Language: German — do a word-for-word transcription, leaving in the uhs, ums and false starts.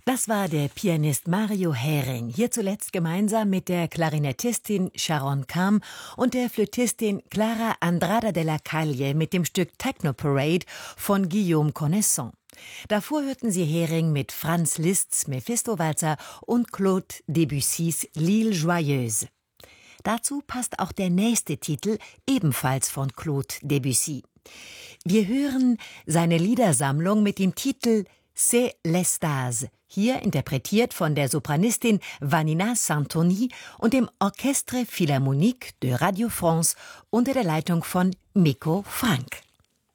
Das war der Pianist Mario Hering, hier zuletzt gemeinsam mit der Klarinettistin Sharon Kam und der Flötistin Clara Andrada de la Calle mit dem Stück Techno Parade von Guillaume Connaissant. Davor hörten Sie Hering mit Franz Liszt's Mephisto-Walzer und Claude Debussys L'Île Joyeuse. Dazu passt auch der nächste Titel, ebenfalls von Claude Debussy. Wir hören seine Liedersammlung mit dem Titel C'est l'Extase, hier interpretiert von der Sopranistin Vanina Santoni und dem Orchestre Philharmonique de Radio France unter der Leitung von Mikko Frank.